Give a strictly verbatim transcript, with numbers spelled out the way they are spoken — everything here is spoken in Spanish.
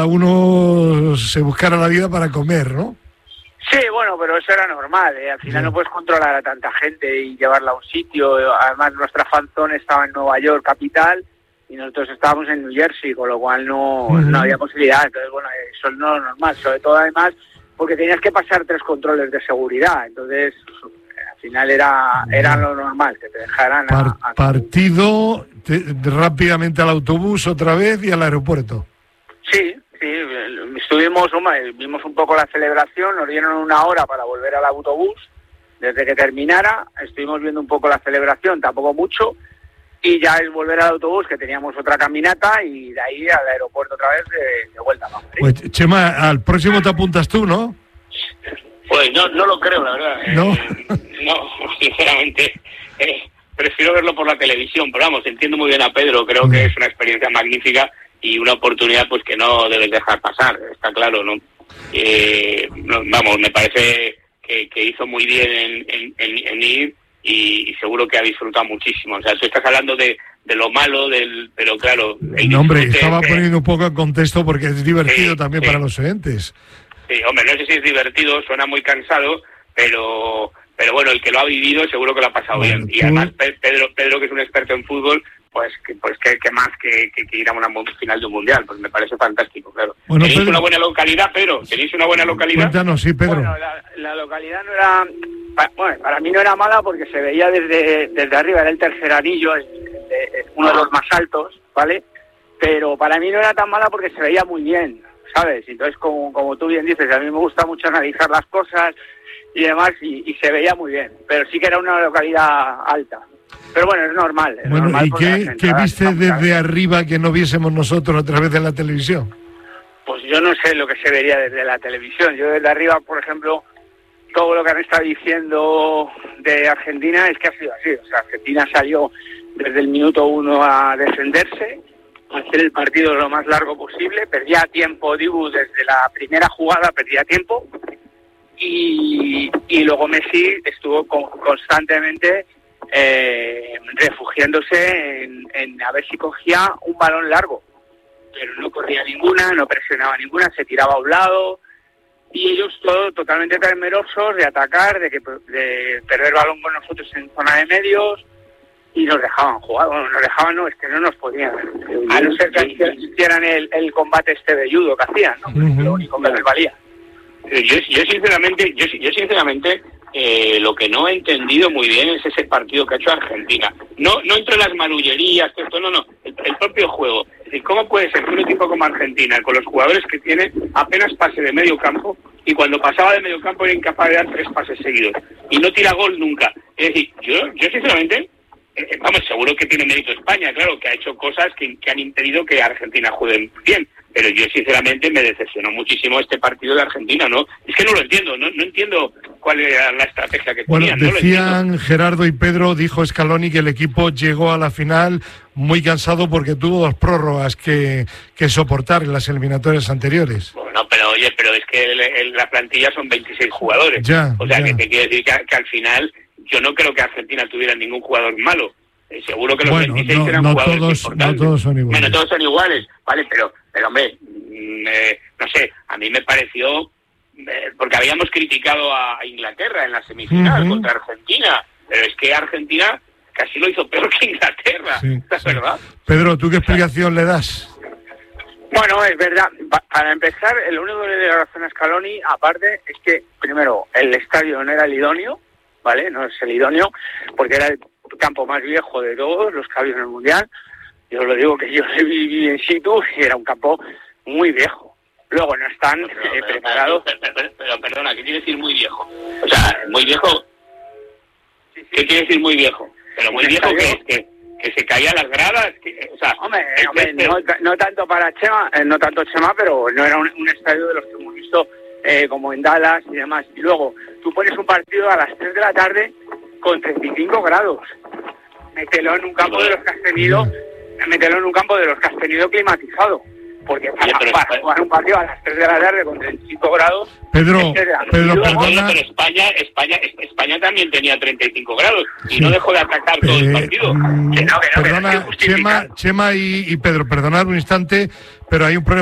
uno se buscara la vida para comer, ¿no? Sí, bueno, pero eso era normal, ¿eh? Al final sí. No puedes controlar a tanta gente y llevarla a un sitio. Además, nuestra fanzone estaba en Nueva York, capital, y nosotros estábamos en New Jersey, con lo cual no, uh-huh. no había posibilidad. Entonces, bueno, eso no es normal, sobre todo además porque tenías que pasar tres controles de seguridad. Entonces, al final era era lo normal, que te dejaran Par- a, a... Partido te, rápidamente al autobús otra vez y al aeropuerto. Sí, sí, estuvimos, hombre, vimos un poco la celebración, nos dieron una hora para volver al autobús, desde que terminara, estuvimos viendo un poco la celebración, tampoco mucho, y ya es volver al autobús, que teníamos otra caminata, y de ahí al aeropuerto otra vez de, de vuelta. ¿No? Pues, Chema, al próximo te apuntas tú, ¿no? Pues no, no lo creo, la verdad. No, eh, no, sinceramente, eh, prefiero verlo por la televisión, pero vamos, entiendo muy bien a Pedro, creo que es una experiencia magnífica y una oportunidad pues que no debes dejar pasar, está claro, ¿no? Eh, no vamos, me parece que, que hizo muy bien en, en, en, en ir y, y seguro que ha disfrutado muchísimo. O sea, tú estás hablando de, de lo malo, del pero claro... El no, hombre, estaba que, poniendo un poco en contexto porque es divertido sí, también sí. para los oyentes. Sí, hombre, no sé si es divertido, suena muy cansado, pero pero bueno, el que lo ha vivido seguro que lo ha pasado bueno, bien. Y tú... además Pedro, Pedro, que es un experto en fútbol, pues que pues que, que más que, que, que ir a una final de un mundial, pues me parece fantástico, claro. Bueno, ¿Tenéis Pedro... una buena localidad, Pedro? ¿Tenéis una buena localidad? Cuéntanos, sí, Pedro. Bueno, la, la localidad no era... Bueno, para mí no era mala porque se veía desde, desde arriba, era el tercer anillo, el, el, uno de los más altos, ¿vale? Pero para mí no era tan mala porque se veía muy bien, ¿sabes? Entonces, como, como tú bien dices, a mí me gusta mucho analizar las cosas y demás, y, y se veía muy bien. Pero sí que era una localidad alta. Pero bueno, es normal. Es bueno, normal ¿y qué, qué viste desde arriba que no viésemos nosotros a través de la televisión? Pues yo no sé lo que se vería desde la televisión. Yo desde arriba, por ejemplo, todo lo que han estado diciendo de Argentina es que ha sido así. O sea, Argentina salió desde el minuto uno a defenderse, a hacer el partido lo más largo posible. Perdía tiempo Dibu desde la primera jugada, perdía tiempo. Y, y luego Messi estuvo con, constantemente eh, refugiándose en, en a ver si cogía un balón largo. Pero no corría ninguna, no presionaba ninguna, se tiraba a un lado. Y ellos todos totalmente temerosos de atacar, de que de perder balón con nosotros en zona de medios, y nos dejaban jugar. Bueno, nos dejaban, no, es que no nos podían. A no ser que hicieran el, el combate este de judo que hacían, ¿no? Uh-huh. Lo único que les valía. Yo, yo sinceramente, yo, yo sinceramente, eh, lo que no he entendido muy bien es ese partido que ha hecho Argentina. No, no entre las marullerías, esto, no, no, el, el propio juego. Es decir, ¿cómo puede ser que un equipo como Argentina, con los jugadores que tiene, apenas pase de medio campo, y cuando pasaba de medio campo era incapaz de dar tres pases seguidos, y no tira gol nunca? Es decir, yo, yo sinceramente, eh, vamos, seguro que tiene mérito España, claro, que ha hecho cosas que, que han impedido que Argentina juegue bien. Pero yo sinceramente me decepcionó muchísimo este partido de Argentina, ¿no? Es que no lo entiendo, no, no entiendo cuál era la estrategia que bueno, tenían. Bueno, decían no Gerardo y Pedro, dijo Scaloni que el equipo llegó a la final muy cansado porque tuvo dos prórrogas que, que soportar en las eliminatorias anteriores. Bueno, pero oye, pero es que el, el, la plantilla son veintiséis jugadores. Ya, o sea, ya. que te quiere decir que, que al final yo no creo que Argentina tuviera ningún jugador malo. Eh, seguro que los bueno, veintiséis no, eran no jugadores todos, importantes. No todos son iguales. Bueno, todos son iguales, vale, pero, pero hombre, eh, no sé, a mí me pareció, eh, porque habíamos criticado a, a Inglaterra en la semifinal uh-huh. contra Argentina, pero es que Argentina casi lo hizo peor que Inglaterra, sí, ¿es sí. verdad? Pedro, ¿tú qué explicación le das? Bueno, es verdad. Para empezar, el único que le da razón a Scaloni, aparte, es que, primero, el estadio no era el idóneo, ¿vale? No es el idóneo, porque era el campo más viejo de todos los que había en el Mundial. Yo lo digo que yo viví en situ y era un campo muy viejo. Luego no están pero, pero, eh, preparados. Pero, pero, pero, pero perdona, ¿qué quiere decir muy viejo? O sea, muy viejo. Sí, sí. ¿Qué quiere decir muy viejo? Pero muy viejo que es que, que se caían las gradas. Que, o sea, hombre, hombre no, no tanto para Chema, eh, no tanto Chema, pero no era un, un estadio de los que hemos visto eh, como en Dallas y demás. Y luego tú pones un partido a las tres de la tarde con treinta y cinco grados. Mételo en un campo de los que has tenido, mételo en un campo de los que has tenido climatizado. Porque para, Oye, para jugar un partido a las tres de la tarde con treinta y cinco grados... Pedro, es que Pedro, perdona... Pero España, España, España también tenía treinta y cinco grados y sí. no dejó de atacar todo eh, el partido. Mm, que no, que no, perdona, que no Chema, Chema y, y Pedro, perdonad un instante, pero hay un problema.